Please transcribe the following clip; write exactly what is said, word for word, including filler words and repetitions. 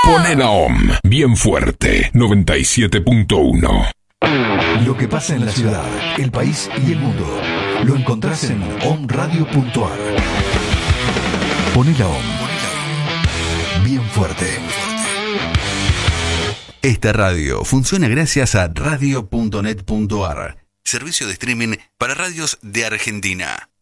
Poné la O M bien fuerte, noventa y siete punto uno. Lo que pasa en la ciudad, el país y el mundo lo encontrás en omradio punto ar. Poné la O M bien fuerte. Esta radio funciona gracias a radio punto net punto ar, servicio de streaming para radios de Argentina.